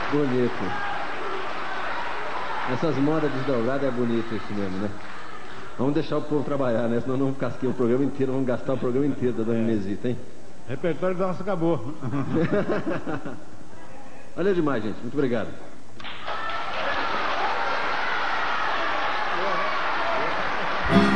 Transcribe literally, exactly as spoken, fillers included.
Bonito. Essas modas desdobradas é bonito isso mesmo, né? Vamos deixar o povo trabalhar, né? Senão não casqueia o programa inteiro, vamos gastar o programa inteiro da Dona Inesita, hein? O repertório da nossa acabou. Valeu demais, gente. Muito obrigado.